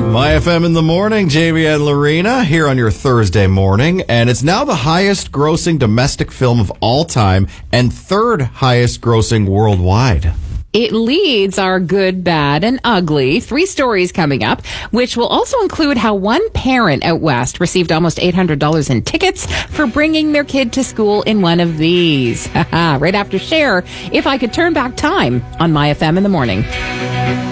My FM in the morning, Jamie and Lorena here on your Thursday morning, and it's now the highest grossing domestic film of all time and third highest grossing worldwide. It leads our Good, Bad, and Ugly. 3 stories coming up, which will also include how one parent out west received almost $800 in tickets for bringing their kid to school in one of these. Right after Cher, If I Could Turn Back Time on My FM in the morning.